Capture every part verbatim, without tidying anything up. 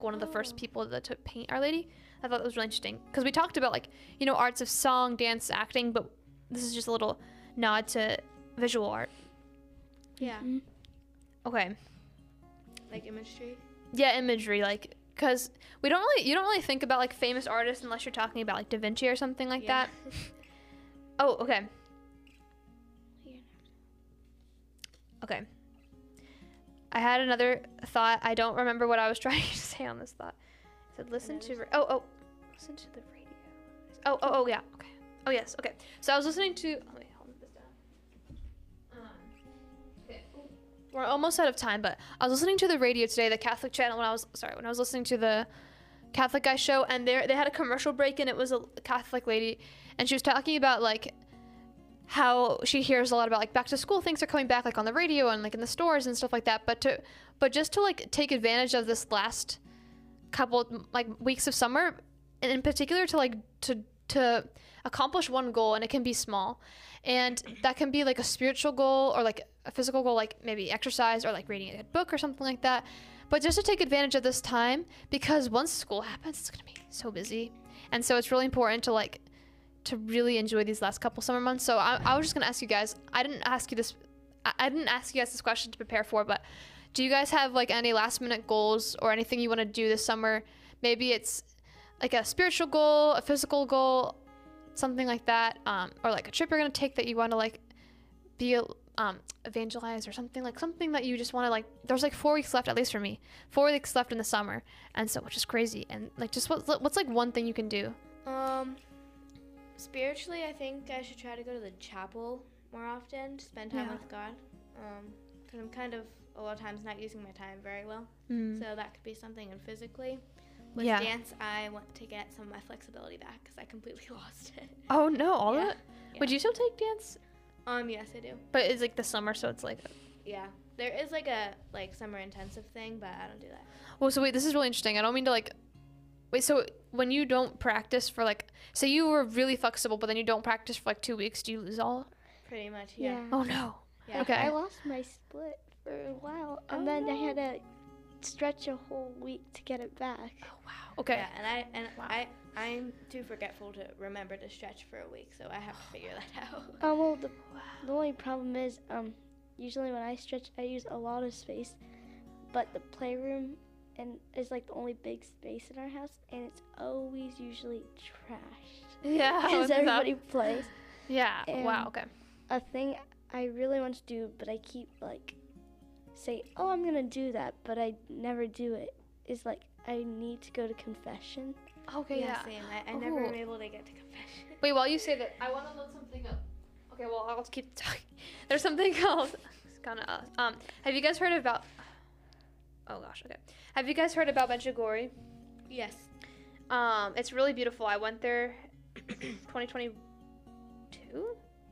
one of the Oh. first people that took paint Our Lady. I thought that was really interesting because we talked about like, you know, arts of song, dance, acting, but this is just a little nod to visual art. Yeah. Mhm. Okay. Like imagery. Yeah, imagery, like, because we don't really, you don't really think about like famous artists unless you're talking about like Da Vinci or something like Yeah. that. Oh, okay. Okay. I had another thought. I don't remember what I was trying to say on this thought. I said listen to, ra- oh, oh, listen to the radio. Oh, oh, oh, yeah, okay. Oh, yes, okay. So I was listening to, oh, wait, hold this down. Um, okay. We're almost out of time, but I was listening to the radio today, the Catholic channel, when I was, sorry, when I was listening to the Catholic Guy show, and there they had a commercial break, and it was a Catholic lady, and she was talking about, like, how she hears a lot about like back to school things are coming back like on the radio and like in the stores and stuff like that, but to but just to like take advantage of this last couple like weeks of summer, and in particular to like to to accomplish one goal, and it can be small, and that can be like a spiritual goal or like a physical goal, like maybe exercise or like reading a good book or something like that, but just to take advantage of this time, because once school happens it's gonna be so busy, and so it's really important to like to really enjoy these last couple summer months. So I, I was just gonna ask you guys, I didn't ask you this I, I didn't ask you guys this question to prepare for, but do you guys have like any last minute goals or anything you want to do this summer? Maybe it's like a spiritual goal, a physical goal, something like that, um, or like a trip you're gonna take that you want to like be um, evangelize or something, like something that you just want to like. There's like four weeks left, at least for me, four weeks left in the summer, and so which is crazy. And like just what what's like one thing you can do? Um, spiritually, I think I should try to go to the chapel more often, to spend time Yeah. with God. Um, because I'm kind of a lot of times not using my time very well. Mm. So that could be something. And physically, with Yeah. dance, I want to get some of my flexibility back because I completely lost it. Oh no, all Yeah. of it. Yeah. Would you still take dance? Um, yes, I do. But it's like the summer, so it's like. Yeah, there is like a like summer intensive thing, but I don't do that. Well, so wait, this is really interesting. I don't mean to like. Wait, so when you don't practice for like, say you were really flexible, but then you don't practice for like two weeks, do you lose all? Pretty much, yeah. Yeah. Oh no. Yeah. Okay. I lost my split for a while, and Oh, then I no. had to stretch a whole week to get it back. Oh wow. Okay. Yeah, and I and I I'm too forgetful to remember to stretch for a week, so I have to figure that out. Um, well, the, the only problem is, um, usually when I stretch, I use a lot of space, but the playroom and is like the only big space in our house, and it's always usually trashed Yeah. because what's up? everybody plays. Yeah. wow. and- Okay. A thing I really want to do, but I keep like say, oh, I'm gonna do that, but I never do it. Is like I need to go to confession. Okay. Yeah. same. I, I never Ooh. am able to get to confession. Wait, while you say that, I want to look something up. Okay. Well, I'll keep talking. There's something called. It's kind of uh, um. Have you guys heard about? Oh gosh. Okay. Have you guys heard about Medjugorje? Yes. Um, it's really beautiful. I went there twenty twenty-two?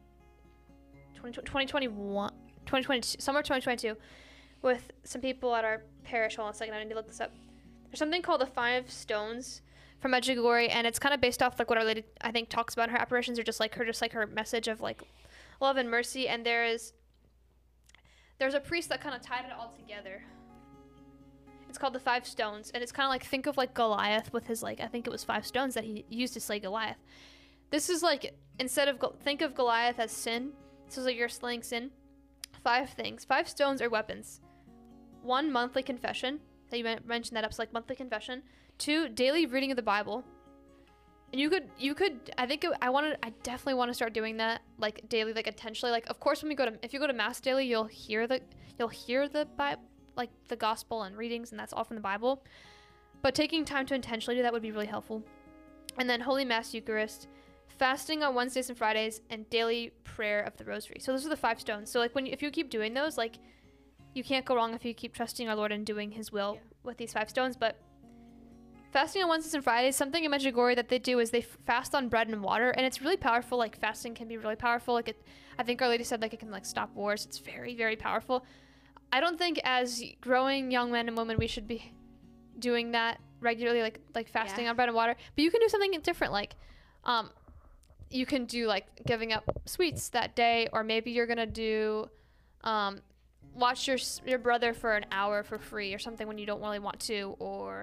twenty twenty-one, twenty twenty-two, summer twenty twenty-two, with some people at our parish. Hold on a second, I need to look this up. There's something called the Five Stones from Medjugorje, and it's kind of based off like what Our Lady, I think, talks about in her apparitions, or just like her, just like her message of like love and mercy. And there is, there's a priest that kind of tied it all together. It's called the Five Stones, and it's kind of like, think of like Goliath with his like, I think it was five stones that he used to slay Goliath. This is like, instead of, Go- think of Goliath as sin. So it's like you're slaying sin. Five things. Five stones are weapons. One, monthly confession. That you men- mentioned that up, so like monthly confession. Two, daily reading of the Bible. And you could, you could, I think it, I wanted, I definitely want to start doing that, like daily, like intentionally. Like, of course, when we go to, if you go to mass daily, you'll hear the, you'll hear the Bible, like the gospel and readings, and that's all from the Bible. But taking time to intentionally do that would be really helpful. And then Holy Mass, Eucharist, fasting on Wednesdays and Fridays, and daily prayer of the Rosary. So those are the five stones. So like when you, if you keep doing those, like you can't go wrong if you keep trusting our Lord and doing His will Yeah. with these five stones. But fasting on Wednesdays and Fridays, something in Medjugorje that they do is they f- fast on bread and water, and it's really powerful. Like fasting can be really powerful. Like it, I think Our Lady said like it can like stop wars. It's very very powerful. I don't think as growing young men and women we should be doing that regularly, like like fasting Yeah. on bread and water. But you can do something different, like um, you can do like giving up sweets that day, or maybe you're gonna do um, watch your s- your brother for an hour for free or something when you don't really want to, or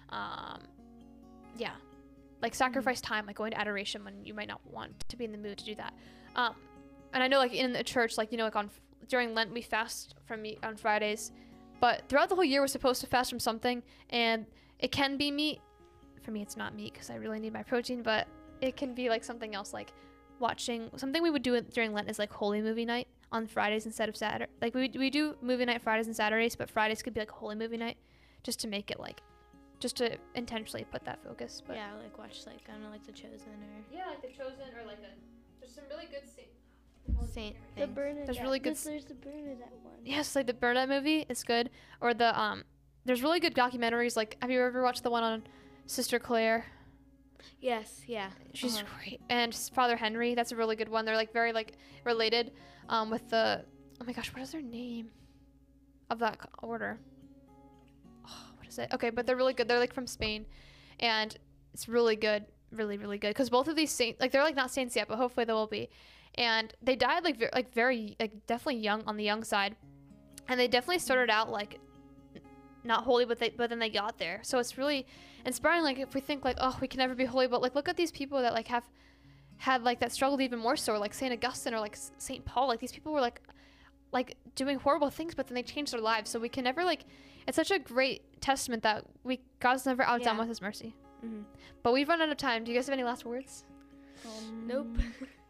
Um, yeah, like sacrifice time, like going to adoration when you might not want to be in the mood to do that. Um, and I know like in the church, like, you know, like on during Lent we fast from meat on Fridays, but throughout the whole year we're supposed to fast from something, and it can be meat. For me, it's not meat because I really need my protein, but it can be like something else, like watching something we would do during Lent is like holy movie night on Fridays instead of Saturday. Like we we do movie night Fridays and Saturdays, but Fridays could be like a holy movie night, just to make it like, just to intentionally put that focus. But Yeah, like watch like I don't know, like The Chosen or yeah, like The Chosen, or like a there's some really good saint. Saint The things. Bernadette. There's really good There's, there's the Bernadette one. Yes, like the Bernadette movie is good, or the um, there's really good documentaries. Like, have you ever watched the one on Sister Claire? Yes, yeah. She's Uh-huh. great. And Father Henry, that's a really good one. They're like very like related um with the, oh my gosh, what is their name of that co- order? Oh, what is it? Okay, but they're really good. They're like from Spain, and it's really good, really really good, because both of these saints, like, they're like not saints yet, but hopefully they will be. And they died like ve- like very like definitely young, on the young side, and they definitely started out like not holy, but they but then they got there. So it's really inspiring. Like, if we think like, oh, we can never be holy, but like look at these people that like have had like that struggled even more so, like Saint Augustine or like Saint Paul. Like, these people were like like doing horrible things, but then they changed their lives. So we can never like, it's such a great testament that we God's never outdone Yeah. with his mercy. Mm-hmm. But we've run out of time. Do you guys have any last words? Um, Nope.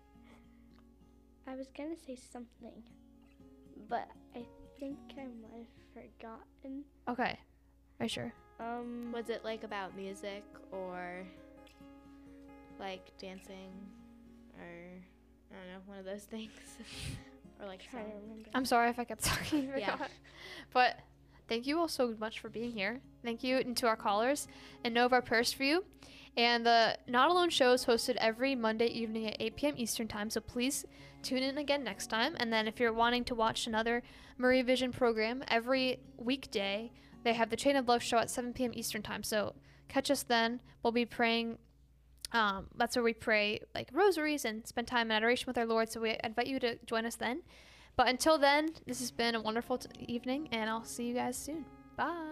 I was gonna say something, but I think I might have forgotten. Okay, are you sure? Um, Was it like about music or like dancing or I don't know, one of those things? Or like trying to song? remember. I'm sorry if I kept talking. I Yeah. forgot. But thank you all so much for being here. Thank you, and to our callers, and know of our prayers for you. And the Not Alone show is hosted every Monday evening at eight p.m. Eastern time, so please tune in again next time. And then if you're wanting to watch another Marie Vision program, every weekday they have the Chain of Love show at seven p.m. Eastern time, so catch us then. We'll be praying. Um, that's where we pray like rosaries and spend time in adoration with our Lord, so we invite you to join us then. But until then, this has been a wonderful t- evening, and I'll see you guys soon. Bye.